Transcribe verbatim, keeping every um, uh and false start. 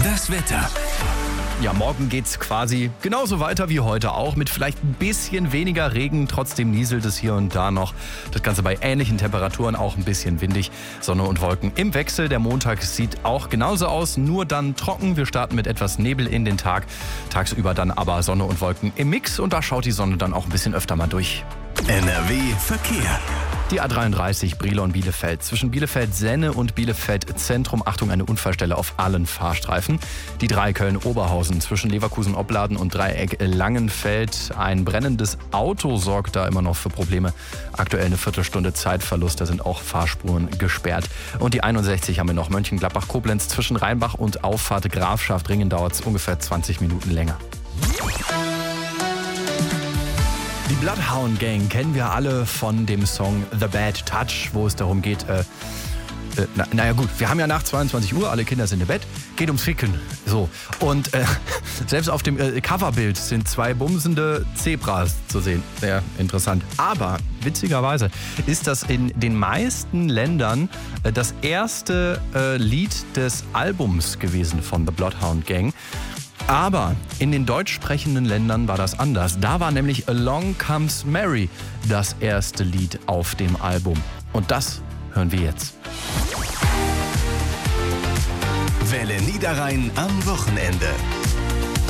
Das Wetter. Ja, morgen geht's quasi genauso weiter wie heute auch, mit vielleicht ein bisschen weniger Regen. Trotzdem nieselt es hier und da noch. Das Ganze bei ähnlichen Temperaturen, auch ein bisschen windig. Sonne und Wolken im Wechsel. Der Montag sieht auch genauso aus, nur dann trocken. Wir starten mit etwas Nebel in den Tag. Tagsüber dann aber Sonne und Wolken im Mix. Und da schaut die Sonne dann auch ein bisschen öfter mal durch. N R W Verkehr. Die A dreiunddreißig Brilon-Bielefeld. Zwischen Bielefeld-Senne und Bielefeld-Zentrum. Achtung, eine Unfallstelle auf allen Fahrstreifen. Die drei Köln-Oberhausen. Zwischen Leverkusen-Opladen und Dreieck-Langenfeld. Ein brennendes Auto sorgt da immer noch für Probleme. Aktuell eine Viertelstunde Zeitverlust. Da sind auch Fahrspuren gesperrt. Und die einundsechzig haben wir noch. Mönchengladbach-Koblenz. Zwischen Rheinbach und Auffahrt Grafschaft-Ringen dauert es ungefähr zwanzig Minuten länger. Die Bloodhound Gang kennen wir alle von dem Song The Bad Touch, wo es darum geht, äh, äh, na, naja gut, wir haben ja nach zweiundzwanzig Uhr, alle Kinder sind im Bett, geht ums Ficken, so. Und äh, selbst auf dem äh, Coverbild sind zwei bumsende Zebras zu sehen, sehr interessant. Aber witzigerweise ist das in den meisten Ländern äh, das erste äh, Lied des Albums gewesen von The Bloodhound Gang. Aber in den deutsch sprechenden Ländern war das anders. Da war nämlich Along Comes Mary das erste Lied auf dem Album. Und das hören wir jetzt. Welle Niederrhein am Wochenende.